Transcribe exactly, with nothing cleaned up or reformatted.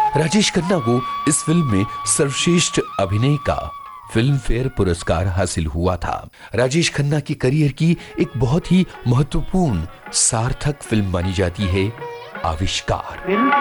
राजेश खन्ना को इस फिल्म में सर्वश्रेष्ठ अभिनय का फिल्म फेयर पुरस्कार हासिल हुआ था। राजेश खन्ना की करियर की एक बहुत ही महत्वपूर्ण सार्थक फिल्म मानी जाती है आविष्कार।